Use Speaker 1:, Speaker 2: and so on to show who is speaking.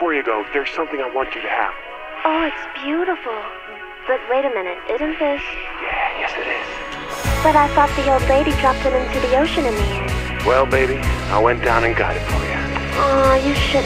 Speaker 1: before you go, there's something I want you to have.
Speaker 2: Oh, it's beautiful. But wait a minute, isn't this...
Speaker 1: Yeah, yes it is.
Speaker 2: But I thought the old lady dropped it into the ocean in the end.
Speaker 1: Well, baby, I went down and got it for you.
Speaker 2: Aw, you shouldn't